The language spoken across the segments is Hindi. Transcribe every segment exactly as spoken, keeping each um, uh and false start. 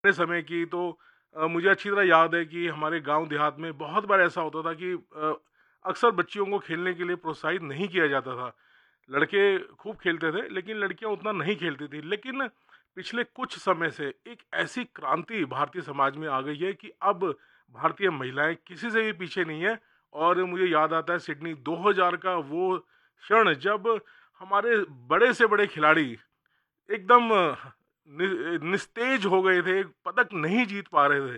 अपने समय की तो अ, मुझे अच्छी तरह याद है कि हमारे गाँव देहात में बहुत बार ऐसा होता था कि अ, अक्सर बच्चियों को खेलने के लिए प्रोत्साहित नहीं किया जाता था। लड़के खूब खेलते थे, लेकिन लड़कियाँ उतना नहीं खेलती थी। लेकिन पिछले कुछ समय से एक ऐसी क्रांति भारतीय समाज में आ गई है कि अब भारतीय महिलाएँ किसी से भी पीछे नहीं हैं। और मुझे याद आता है सिडनी दो हज़ार का वो क्षण जब हमारे बड़े से बड़े खिलाड़ी एकदम नि निस्तेज हो गए थे, पदक नहीं जीत पा रहे थे।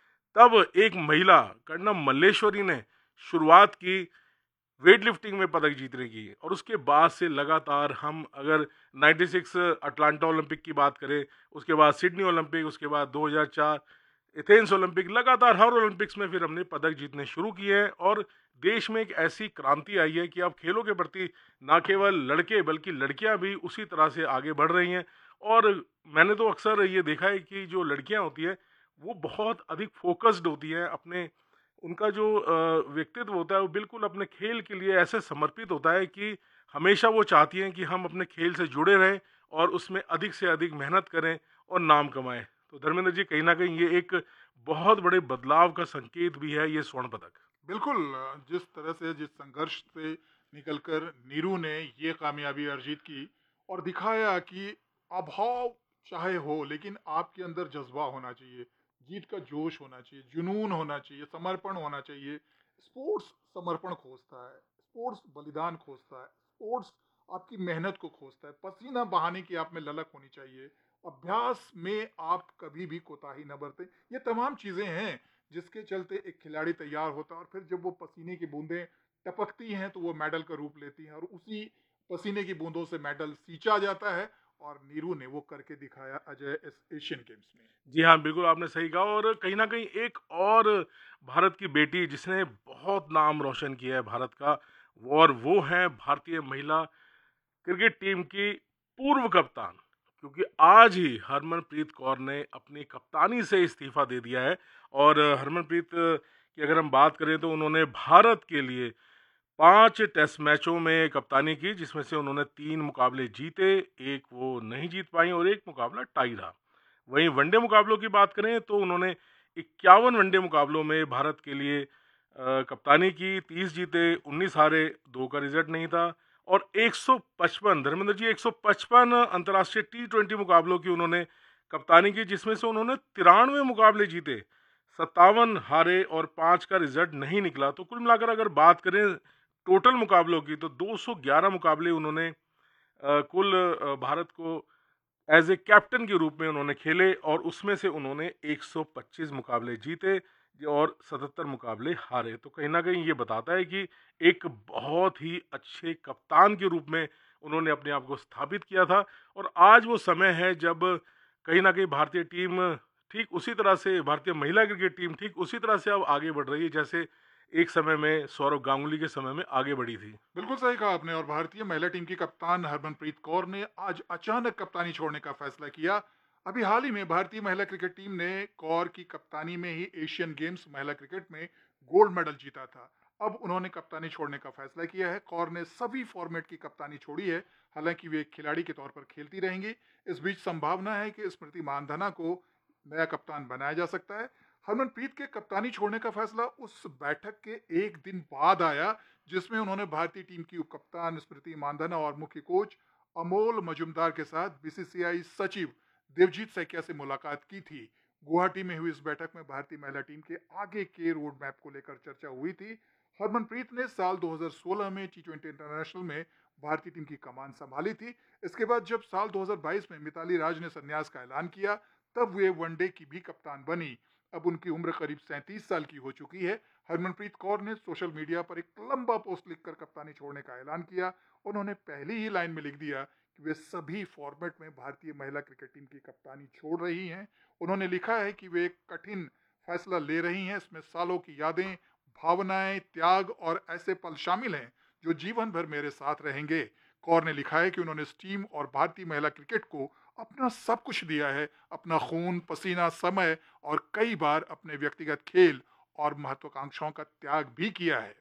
तब एक महिला कर्णम मल्लेश्वरी ने शुरुआत की वेट लिफ्टिंग में पदक जीतने की, और उसके बाद से लगातार हम अगर छियानवे अटलांटा ओलंपिक की बात करें, उसके बाद सिडनी ओलंपिक, उसके बाद दो हज़ार चार एथेंस ओलंपिक, लगातार हर ओलंपिक्स में फिर हमने पदक जीतने शुरू किए हैं। और देश में एक ऐसी क्रांति आई है कि अब खेलों के प्रति ना केवल लड़के बल्कि लड़कियां भी उसी तरह से आगे बढ़ रही हैं। और मैंने तो अक्सर ये देखा है कि जो लड़कियां होती हैं वो बहुत अधिक फोकस्ड होती हैं अपने, उनका जो अ, व्यक्तित्व होता है वो बिल्कुल अपने खेल के लिए ऐसे समर्पित होता है कि हमेशा वो चाहती हैं कि हम अपने खेल से जुड़े रहें और उसमें अधिक से अधिक मेहनत करें और नाम कमाएं। तो धर्मेंद्र जी, कहीं ना कहीं ये एक बहुत बड़े बदलाव का संकेत भी है ये स्वर्ण पदक। बिल्कुल। अ, जिस तरह से जिस संघर्ष से निकलकर नीरू ने ये कामयाबी अर्जित की और दिखाया कि अभाव चाहे हो लेकिन आपके अंदर जज्बा होना चाहिए, जीत का जोश होना चाहिए, जुनून होना चाहिए, समर्पण होना चाहिए। स्पोर्ट्स समर्पण खोजता है, स्पोर्ट्स बलिदान खोजता है, स्पोर्ट्स आपकी मेहनत को खोजता है, पसीना बहाने की आप में ललक होनी चाहिए, अभ्यास में आप कभी भी कोताही न बरतें। ये तमाम चीजें हैं जिसके चलते एक खिलाड़ी तैयार होता है और फिर जब वो पसीने की बूंदें टपकती हैं तो वो मेडल का रूप लेती हैं और उसी पसीने की बूंदों से मेडल सींचा जाता है। और नीरू ने वो करके दिखाया अजय इस एशियन गेम्स में। जी हाँ, बिल्कुल आपने सही कहा। और कहीं न कहीं एक और भारत की बेटी जिसने बहुत नाम रोशन किया है भारत का, वो और वो हैं भारतीय महिला क्रिकेट टीम की पूर्व कप्तान। क्योंकि आज ही हरमनप्रीत कौर ने अपनी कप्तानी से इस्तीफ़ा दे दिया है। और हरमनप्रीत की अगर हम बात करें तो उन्होंने भारत के लिए पाँच टेस्ट मैचों में कप्तानी की, जिसमें से उन्होंने तीन मुकाबले जीते, एक वो नहीं जीत पाईं और एक मुकाबला टाई रहा। वहीं वनडे मुकाबलों की बात करें तो उन्होंने इक्यावन वनडे मुकाबलों में भारत के लिए अ, कप्तानी की, तीस जीते, उन्नीस हारे, दो का रिजल्ट नहीं था। और एक सौ पचपन धर्मेंद्र जी एक सौ पचपन अंतर्राष्ट्रीय टी ट्वेंटी मुकाबलों की उन्होंने कप्तानी की, जिसमें से उन्होंने तिरानवे मुकाबले जीते, सत्तावन हारे और पाँच का रिजल्ट नहीं निकला। तो कुल मिलाकर अगर बात करें टोटल मुकाबलों की तो दो सौ ग्यारह मुकाबले उन्होंने अ, कुल अ, भारत को एज ए कैप्टन के रूप में उन्होंने खेले, और उसमें से उन्होंने एक सौ पच्चीस मुकाबले जीते और सतहत्तर मुकाबले हारे। तो कहीं ना कहीं ये बताता है कि एक बहुत ही अच्छे कप्तान के रूप में उन्होंने अपने आप को स्थापित किया था। और आज वो समय है जब कहीं ना कहीं भारतीय टीम ठीक उसी तरह से, भारतीय महिला क्रिकेट टीम ठीक उसी तरह से अब आगे बढ़ रही है जैसे एक समय में सौरव गांगुली के समय में आगे बढ़ी थी। बिल्कुल सही कहा आपने। और भारतीय महिला टीम की कप्तान हरमनप्रीत कौर ने आज अचानक कप्तानी छोड़ने का फैसला किया। अभी हाल ही में भारतीय महिला क्रिकेट टीम ने कौर की कप्तानी में ही एशियन गेम्स महिला क्रिकेट में गोल्ड मेडल जीता था। अब उन्होंने कप्तानी छोड़ने का फैसला किया है। कौर ने सभी फॉर्मेट की कप्तानी छोड़ी है, हालांकि वे एक खिलाड़ी के तौर पर खेलती रहेंगी। इस बीच संभावना है कि स्मृति मानधना को नया कप्तान बनाया जा सकता है। हरमनप्रीत के कप्तानी छोड़ने का फैसला उस बैठक के एक दिन बाद आया जिसमें उन्होंने भारतीय टीम की उप कप्तान स्मृति मानधना और मुख्य कोच अमोल मजुमदार के साथ बीसीसीआई सचिव देवजीत सैकिया से मुलाकात की थी। गुवाहाटी में हुई इस बैठक में भारतीय महिला टीम के आगे के रोड मैप को लेकर चर्चा हुई थी। हरमनप्रीत ने साल दो हज़ार सोलह में टी ट्वेंटी इंटरनेशनल में भारतीय टीम की कमान संभाली थी। इसके बाद जब साल दो हज़ार बाईस में मिताली राज ने संन्यास का ऐलान किया तब वे वनडे की भी कप्तान बनी। अब उनकी उम्र करीब सैंतीस साल की हो चुकी है। हरमनप्रीत कौर ने सोशल मीडिया पर एक लंबा पोस्ट लिखकर कप्तानी छोड़ने का ऐलान किया। उन्होंने पहली ही लाइन में लिख दिया कि वे सभी फॉर्मेट में भारतीय महिला क्रिकेट टीम की कप्तानी छोड़ रही हैं। उन्होंने लिखा है कि वे एक कठिन फैसला ले रही हैं, इसमें सालों की यादें, भावनाएं, त्याग और ऐसे पल शामिल हैं जो जीवन भर मेरे साथ रहेंगे। कौर ने लिखा है कि उन्होंने इस टीम और भारतीय महिला क्रिकेट को अपना सब कुछ दिया है, अपना खून पसीना समय और कई बार अपने व्यक्तिगत खेल और महत्वाकांक्षाओं का त्याग भी किया है।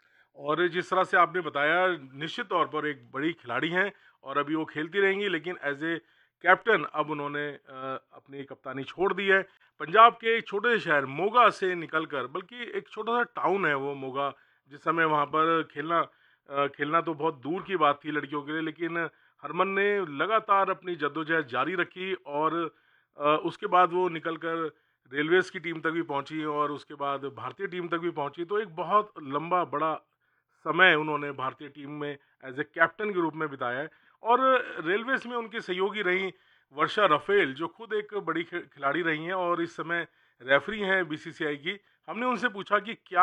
और जिस तरह से आपने बताया, निश्चित तौर पर एक बड़ी खिलाड़ी हैं और अभी वो खेलती रहेंगी, लेकिन एज ए कैप्टन अब उन्होंने अ, अपनी कप्तानी छोड़ दी है। पंजाब के एक छोटे से शहर मोगा से निकलकर, बल्कि एक छोटा सा टाउन है वो मोगा, जिस समय वहाँ पर खेलना अ, खेलना तो बहुत दूर की बात थी लड़कियों के लिए, लेकिन हरमन ने लगातार अपनी जद्दोजहद जारी रखी और अ, उसके बाद वो निकल कर रेलवेज़ की टीम तक भी पहुँची और उसके बाद भारतीय टीम तक भी पहुँची। तो एक बहुत लंबा बड़ा समय उन्होंने भारतीय टीम में एज़ ए कैप्टन के रूप में बिताया है। और रेलवेज़ में उनकी सहयोगी रहीं वर्षा राफेल, जो खुद एक बड़ी खि खिलाड़ी रही हैं और इस समय रेफ़री हैं बीसीसीआई की। हमने उनसे पूछा कि क्या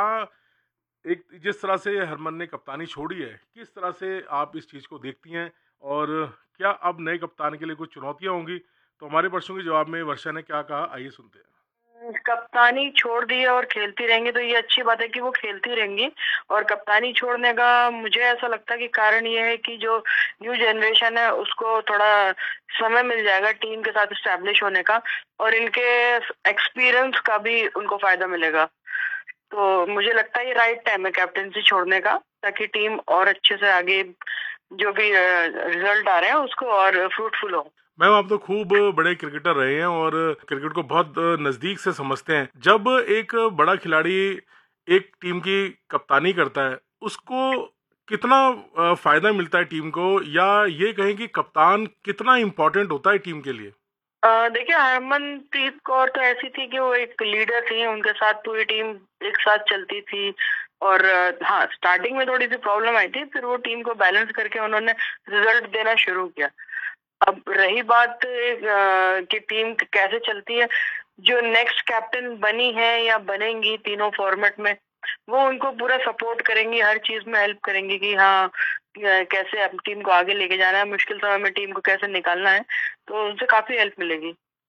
एक जिस तरह से हरमन ने कप्तानी छोड़ी है, किस तरह से आप इस चीज़ को देखती हैं? और क्या अब नए कप्तान के लिए कुछ चुनौतियाँ होंगी? तो हमारे प्रश्नों के जवाब में वर्षा ने क्या कहा, आइए सुनते हैं। कप्तानी छोड़ दी है और खेलती रहेंगी तो ये अच्छी बात है कि वो खेलती रहेंगी। और कप्तानी छोड़ने का मुझे ऐसा लगता है कि कारण ये है कि जो न्यू जनरेशन है उसको थोड़ा समय मिल जाएगा टीम के साथ एस्टैब्लिश होने का, और इनके एक्सपीरियंस का भी उनको फायदा मिलेगा। तो मुझे लगता है ये राइट टाइम है कैप्टनसी छोड़ने का, ताकि टीम और अच्छे से आगे जो भी रिजल्ट आ रहे हैं उसको और फ्रूटफुल हो। मैम, आप तो खूब बड़े क्रिकेटर रहे हैं और क्रिकेट को बहुत नज़दीक से समझते हैं। जब एक बड़ा खिलाड़ी एक टीम की कप्तानी करता है, उसको कितना अ, फ़ायदा मिलता है टीम को, या ये कहें कि कप्तान कितना इम्पोर्टेंट होता है टीम के लिए? अ, देखिए, हरमनप्रीत कौर तो ऐसी थी कि वो एक लीडर थी, उनके साथ पूरी टीम एक साथ चलती थी। और अ, हाँ, स्टार्टिंग में थोड़ी-सी प्रॉब्लम आई थी, फिर वो टीम को बैलेंस करके उन्होंने रिजल्ट देना शुरू किया। अब रही बात अ, कि टीम कैसे चलती है, जो नेक्स्ट कैप्टन बनी है या बनेंगी तीनों फॉर्मेट में, वो उनको पूरा सपोर्ट करेंगी, हर चीज़ में हेल्प करेंगी कि हाँ, अ, कैसे अपनी टीम को आगे लेके जाना है, मुश्किल समय में टीम को कैसे निकालना है, तो उनसे काफ़ी हेल्प मिलेगी।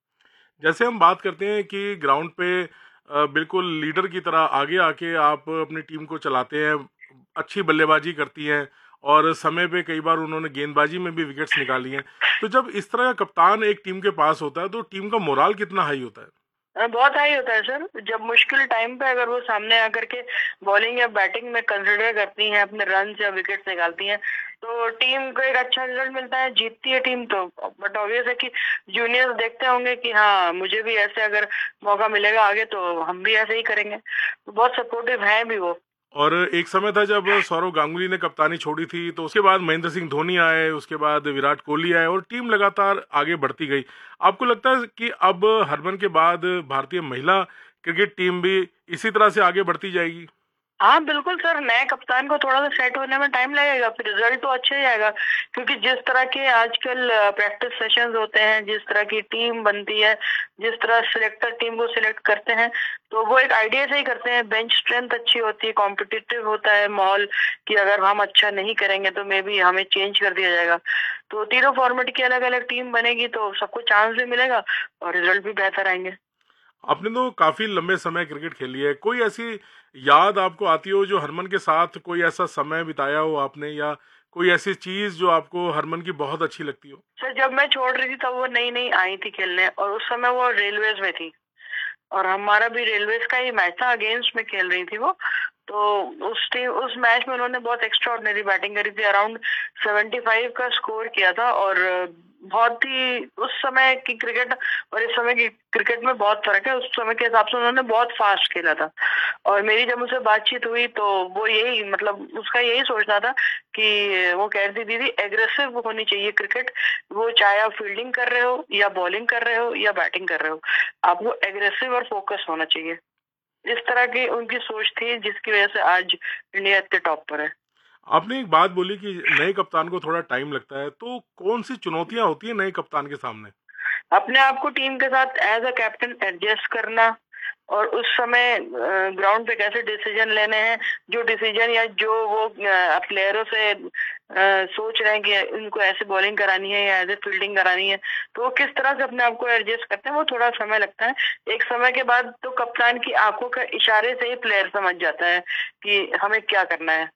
जैसे हम बात करते हैं कि ग्राउंड पे अ, बिल्कुल लीडर की तरह आगे आके आप अपनी टीम को चलाते हैं, अच्छी बल्लेबाजी करती हैं और समय पे कई बार उन्होंने गेंदबाजी में भी विकेट्स निकाली हैं। तो जब इस तरह का कप्तान एक टीम के पास होता है, तो टीम का मोराल कितना हाई होता है? अ, बहुत हाई होता है सर। जब मुश्किल टाइम पे अगर वो सामने आकर के बॉलिंग या बैटिंग में कंसिडर करती हैं, अपने रन्स या विकेट्स निकालती हैं, तो टीम को एक अच्छा रिजल्ट मिलता है, जीतती है टीम तो। बट ऑब्वियस है कि जूनियर्स देखते होंगे कि हाँ, मुझे भी ऐसे अगर मौका मिलेगा आगे तो हम भी ऐसे ही करेंगे। तो बहुत सपोर्टिव हैं भी वो। और एक समय था जब सौरव गांगुली ने कप्तानी छोड़ी थी, तो उसके बाद महेंद्र सिंह धोनी आए, उसके बाद विराट कोहली आए और टीम लगातार आगे बढ़ती गई। आपको लगता है कि अब हरमन के बाद भारतीय महिला क्रिकेट टीम भी इसी तरह से आगे बढ़ती जाएगी? हाँ, बिल्कुल सर, नए कप्तान को थोड़ा-सा सेट होने में टाइम लगेगा, फिर रिज़ल्ट तो अच्छा ही आएगा। क्योंकि जिस तरह के आजकल प्रैक्टिस सेशंस होते हैं, जिस तरह की टीम बनती है, जिस तरह सिलेक्टर टीम को सिलेक्ट करते हैं, तो वो एक आइडिया से ही करते हैं। बेंच स्ट्रेंथ अच्छी होती है, कॉम्पिटिटिव होता है माहौल, कि अगर हम अच्छा नहीं करेंगे तो मेबी हमें चेंज कर दिया जाएगा। तो तीनों फॉर्मेट की अलग-अलग टीम बनेगी तो सबको चांस भी मिलेगा और रिज़ल्ट भी बेहतर आएँगे। आपने तो काफी लंबे समय क्रिकेट खेली है। कोई ऐसी याद आपको आती हो जो हरमन के साथ कोई ऐसा समय बिताया हो आपने, या कोई ऐसी चीज जो आपको हरमन की बहुत अच्छी लगती हो? सर, जब मैं छोड़ रही थी तब वो नई-नई आई थी खेलने, और उस समय वो रेलवेज़ में थी। और हमारा भी रेलवेज़ का ही मैच था, अगेंस्ट में खेल रही थी वो। तो उस टीम उस मैच में उन्होंने बहुत एक्स्ट्राऑर्डिनरी बैटिंग करी थी, अराउंड पचहत्तर का स्कोर किया था। और बहुत ही उस समय की क्रिकेट और इस समय की क्रिकेट में बहुत फ़र्क है। उस समय के हिसाब से उन्होंने बहुत फ़ास्ट खेला था। और मेरी जब उनसे बातचीत हुई तो वो यही, मतलब उसका यही सोचना था कि वो कह रही थी, दीदी एग्रेसिव होनी चाहिए क्रिकेट, वो चाहे आप फील्डिंग कर रहे हो या बॉलिंग कर रहे हो या बैटिंग कर रहे हो, आपको एग्रेसिव और फोकस होना चाहिए। इस तरह की उनकी सोच थी, जिसकी वजह से आज इंडिया इतने टॉप पर है। आपने एक बात बोली कि नए कप्तान को थोड़ा टाइम लगता है, तो कौन सी चुनौतियां होती है नए कप्तान के सामने? अपने आप को टीम के साथ एज अ कैप्टन एडजस्ट करना, और उस समय ग्राउंड पे कैसे डिसीजन लेने हैं, जो डिसीजन या जो वो प्लेयरों से अ, सोच रहे हैं कि इनको ऐसे बॉलिंग करानी है या ऐसे फील्डिंग करानी है, तो वो किस तरह से अपने आप को एडजस्ट करते हैं, वो थोड़ा समय लगता है। एक समय के बाद तो कप्तान की आंखों के इशारे से ही प्लेयर समझ जाता है कि हमें क्या करना है।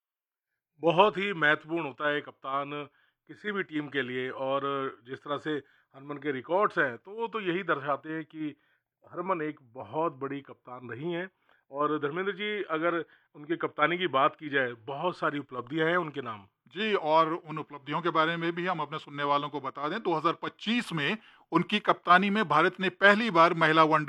बहुत ही महत्वपूर्ण होता है कप्तान किसी भी टीम के लिए। और जिस तरह से हरमन के रिकॉर्ड्स हैं, तो वो तो यही दर्शाते हैं कि हरमन एक बहुत बड़ी कप्तान रही हैं। और धर्मेंद्र जी, अगर उनकी कप्तानी की बात की जाए, बहुत सारी उपलब्धियां हैं उनके नाम। जी, और उन उपलब्धियों के बारे में भी हम अपने सुनने वालों को बता दें, दो हज़ार पच्चीस में उनकी कप्तानी में भारत ने पहली बार महिला वन